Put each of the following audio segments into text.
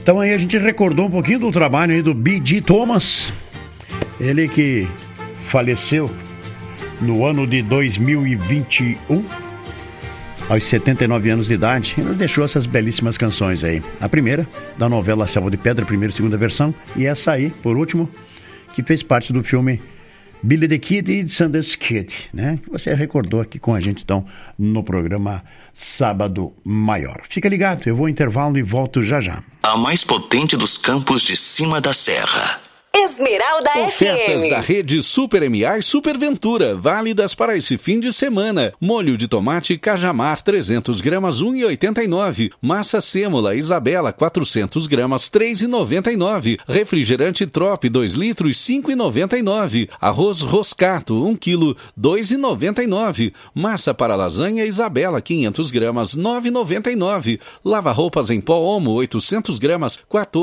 Então aí a gente recordou um pouquinho do trabalho aí do B.J. Thomas, ele que faleceu no ano de 2021, aos 79 anos de idade, e nos deixou essas belíssimas canções aí. A primeira, da novela Selva de Pedra, primeira e segunda versão, e essa aí, por último, que fez parte do filme Billy the Kid e Sundance Kid, né? Que você recordou aqui com a gente, então, no programa Sábado Maior. Fica ligado, eu vou ao intervalo e volto já já. A mais potente dos campos de cima da serra. Esmeralda Ofertas FM. da rede Super MA e Super Ventura, válidas para esse fim de semana. Molho de tomate Cajamar, 300 gramas, 1,89. Massa sêmola Isabela, 400 gramas, 3,99. Refrigerante Trop, 2 litros, 5,99. Arroz Roscato, 1 quilo, 2,99. Massa para lasanha Isabela, 500 gramas, 9,99. Lava-roupas em pó Omo, 800 gramas,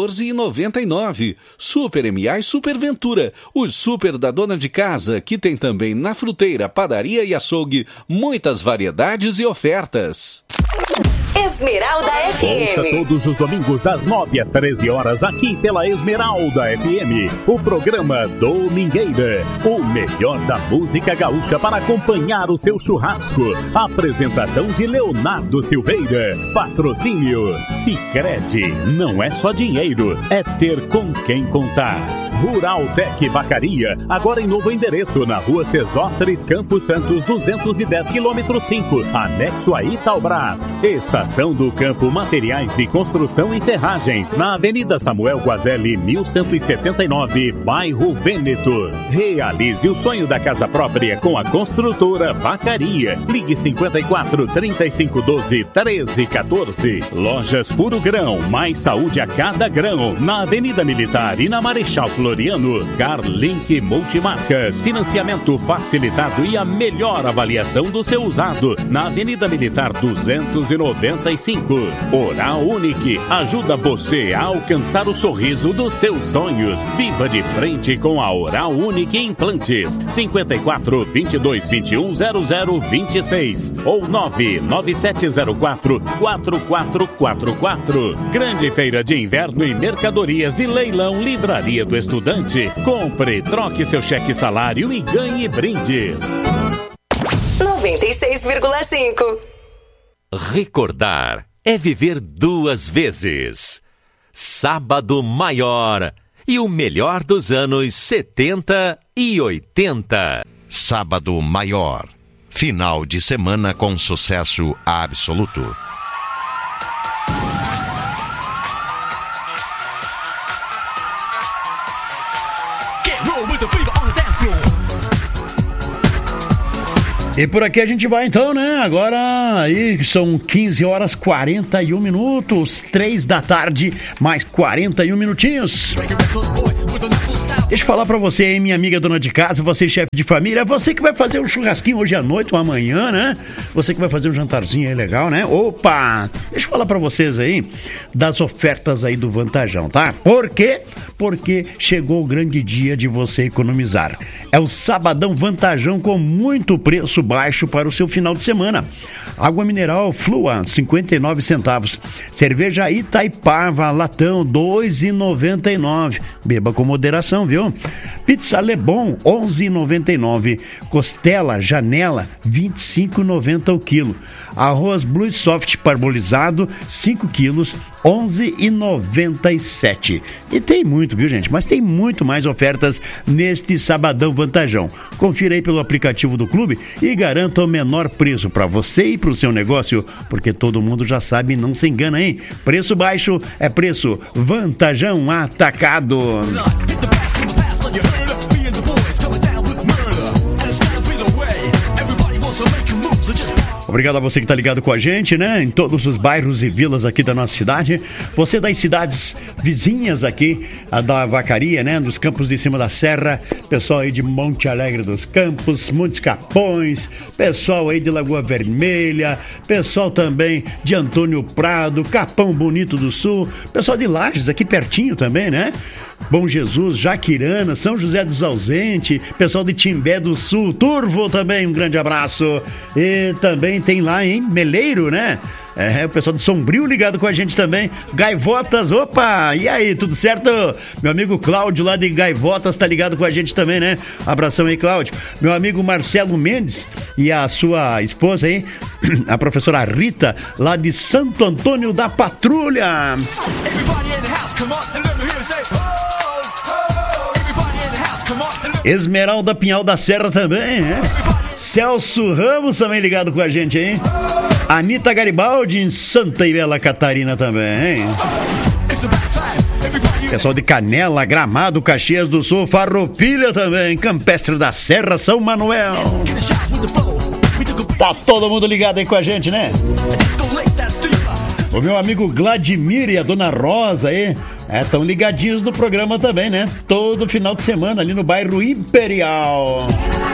14,99. Super MA e Super Ventura, o super da dona de casa, que tem também na fruteira, padaria e açougue, muitas variedades e ofertas. Esmeralda Ouça FM. todos os domingos das 9 às 13 horas aqui pela Esmeralda FM, o programa Domingueira, o melhor da música gaúcha para acompanhar o seu churrasco. Apresentação de Leonardo Silveira. Patrocínio Sicredi. Não é só dinheiro, é ter com quem contar. Rural Tec Vacaria, agora em novo endereço, na rua Cesósteres Campos Santos, 210 km 5, anexo a Itaubras. Estação do Campo Materiais de Construção e Ferragens, na Avenida Samuel Guazelli, 1179, bairro Vêneto. Realize o sonho da casa própria com a construtora Vacaria. Ligue 54 35 12 13 14. Lojas Puro Grão, mais saúde a cada grão, na Avenida Militar e na Marechal Floriano. Carlink Multimarcas, financiamento facilitado e a melhor avaliação do seu usado, na Avenida Militar 295. Oral Unique ajuda você a alcançar o sorriso dos seus sonhos. Viva de frente com a Oral Unique Implantes. 54 22 21 00 26 ou 99704 4444. Grande feira de inverno e mercadorias de leilão Livraria do Estudante. Compre, troque seu cheque salário e ganhe brindes. 96,5. Recordar é viver duas vezes. Sábado Maior e o melhor dos anos 70 e 80. Sábado Maior. Final de semana com sucesso absoluto. E por aqui a gente vai então, né? Agora aí são 15 horas 41 minutos, 3 da tarde, mais 41 minutinhos. Deixa eu falar pra você aí, minha amiga dona de casa, você chefe de família, você que vai fazer um churrasquinho hoje à noite ou amanhã, né? Você que vai fazer um jantarzinho aí legal, né? Opa! Deixa eu falar pra vocês aí das ofertas aí do Vantajão, tá? Por quê? Porque chegou o grande dia de você economizar. É o Sabadão Vantajão com muito preço baixo para o seu final de semana. Água mineral Flua, 59 centavos. Cerveja Itaipava, latão, 2,99. Beba com moderação, viu? Pizza Lebon, 11,99. Costela Janela, 25,90 o quilo. Arroz Blue Soft parbolizado, 5 quilos, 11,97. E tem muito, viu, gente? Mas tem muito mais ofertas neste Sabadão Vantajão. Confira aí pelo aplicativo do clube e garanta o menor preço para você e para o seu negócio, porque todo mundo já sabe e não se engana, hein? Preço baixo é preço Vantajão Atacado. Obrigado a você que está ligado com a gente, né? Em todos os bairros e vilas aqui da nossa cidade. Você das cidades vizinhas aqui, a da Vacaria, né? Dos Campos de Cima da Serra. Pessoal aí de Monte Alegre dos Campos, Montes Capões. Pessoal aí de Lagoa Vermelha. Pessoal também de Antônio Prado, Capão Bonito do Sul. Pessoal de Lages, aqui pertinho também, né? Bom Jesus, Jaquirana, São José dos Ausentes, pessoal de Timbé do Sul, Turvo também, um grande abraço. E também tem lá em Meleiro, né? O pessoal do Sombrio ligado com a gente também. Gaivotas, opa! E aí, tudo certo? Meu amigo Cláudio lá de Gaivotas tá ligado com a gente também, né? Abração aí, Cláudio. Meu amigo Marcelo Mendes e a sua esposa aí, a professora Rita, lá de Santo Antônio da Patrulha. Esmeralda Pinhal da Serra também, né? Celso Ramos também ligado com a gente, hein? Anitta Garibaldi em Santa e Bela Catarina também, hein? Pessoal de Canela, Gramado, Caxias do Sul, Farroupilha também, Campestre da Serra, São Manuel. Tá todo mundo ligado aí com a gente, né? O meu amigo Vladimir e a dona Rosa aí, tão ligadinhos no programa também, né? Todo final de semana ali no bairro Imperial.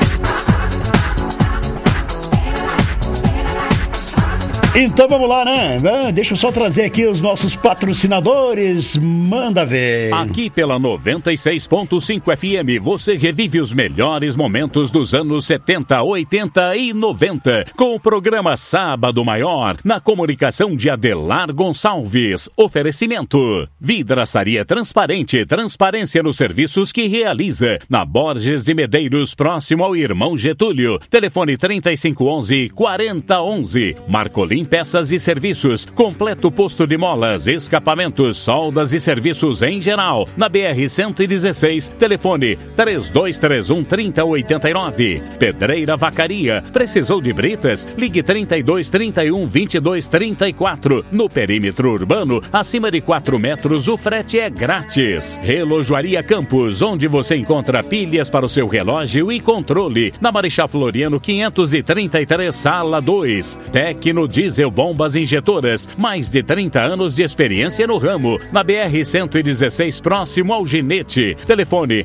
Então vamos lá, né? Deixa eu só trazer aqui os nossos patrocinadores. Manda ver. Aqui pela 96.5 FM, você revive os melhores momentos dos anos 70, 80 e 90. Com o programa Sábado Maior, na comunicação de Adelar Gonçalves. Oferecimento: Vidraçaria Transparente, transparência nos serviços que realiza. Na Borges de Medeiros, próximo ao Irmão Getúlio. Telefone 3511-4011. Marcolim Peças e Serviços, completo posto de molas, escapamentos, soldas e serviços em geral. Na BR-116, telefone 3231-3089. Pedreira Vacaria, precisou de britas? Ligue 3231-2234. No perímetro urbano, acima de 4 metros, o frete é grátis. Relojoaria Campos, onde você encontra pilhas para o seu relógio e controle. Na Marechal Floriano 533, Sala 2. Tecno Diesel Bombas Injetoras, mais de 30 anos de experiência no ramo. Na BR-116, próximo ao Ginete. Telefone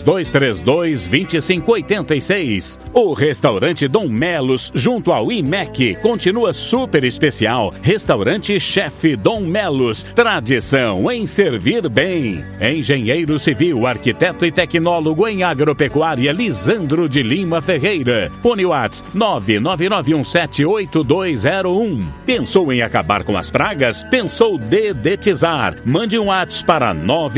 3232-2586. O restaurante Dom Melos, junto ao IMEC, continua super especial. Restaurante Chefe Dom Melos, tradição em servir bem. Engenheiro civil, arquiteto e tecnólogo em agropecuária, Lisandro de Lima Ferreira. Fone WhatsApp 999178201. Pensou em acabar com as pragas? Pensou dedetizar? Mande um WhatsApp para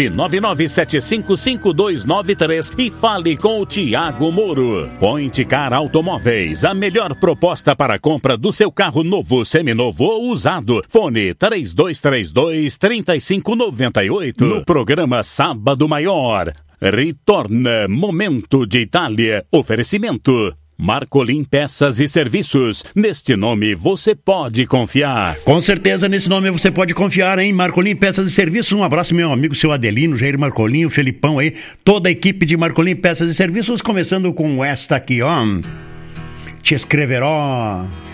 999755293 e fale com o Tiago Moro. Point Car Automóveis, a melhor proposta para a compra do seu carro novo, seminovo ou usado. Fone 3232-3598. No programa Sábado Maior, retorna Momento de Itália. Oferecimento: Marcolim Peças e Serviços. Neste nome você pode confiar. Com certeza nesse nome você pode confiar, hein? Marcolim Peças e Serviços. Um abraço meu amigo, seu Adelino, Jair Marcolim, o Felipão aí, toda a equipe de Marcolim Peças e Serviços, começando com esta aqui, ó. Te escreveró.